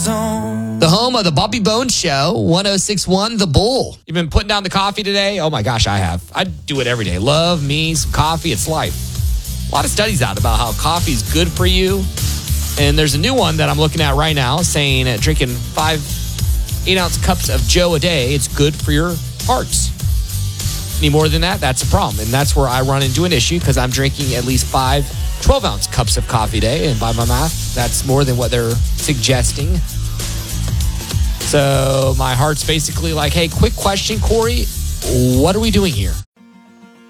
zone. The home of the Bobby Bones Show, 106.1 The Bull. You've been putting down the coffee today? Oh my gosh, I have. I do it every day. Love me some coffee. It's life. A lot of studies out about how coffee is good for you. And there's a new one that I'm looking at right now saying drinking 5 8-ounce cups of Joe a day, it's good for your hearts. Any more than that, that's a problem. And that's where I run into an issue because I'm drinking at least 5 12-ounce cups of coffee a day. And by my math, that's more than what they're suggesting. So my heart's basically like, hey, quick question, Corey. What are we doing here?